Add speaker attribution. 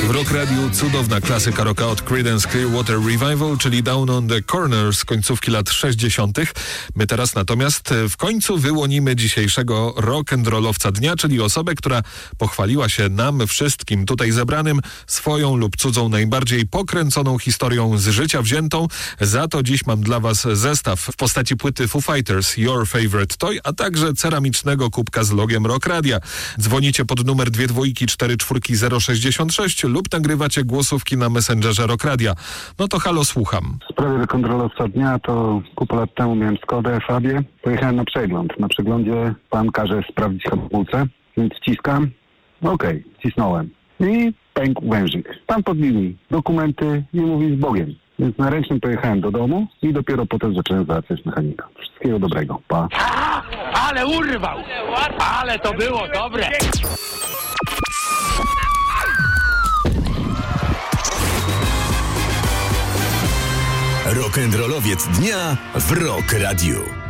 Speaker 1: W Rock Radiu cudowna klasyka rocka od Creedence Clearwater Revival, czyli Down on the Corner z końcówki lat 60. My teraz natomiast w końcu wyłonimy dzisiejszego rock'n'rollowca dnia, czyli osobę, która pochwaliła się nam wszystkim tutaj zebranym swoją lub cudzą najbardziej pokręconą historią z życia wziętą. Za to dziś mam dla was zestaw w postaci płyty Foo Fighters Your Favorite Toy, a także ceramicznego kubka z logiem Rock Radia. Dzwonicie pod numer 2244066 lub nagrywacie głosówki na Messengerze Rock Radia. No to halo, słucham.
Speaker 2: W sprawie rock'n'rollowca dnia to kupę lat temu miałem Skodę Fabię. Pojechałem na przegląd. Na przeglądzie pan każe sprawdzić hamulce, więc wciskam. Okej, wcisnąłem. I pękł wężyk. Pan podbił mi dokumenty i mówi z Bogiem. Więc na ręcznym pojechałem do domu i dopiero potem zacząłem załatwiać mechanika. Wszystkiego dobrego. Pa.
Speaker 3: Ale urwał! Ale to było dobre!
Speaker 4: Rock'n'rollowiec dnia w Rock Radiu.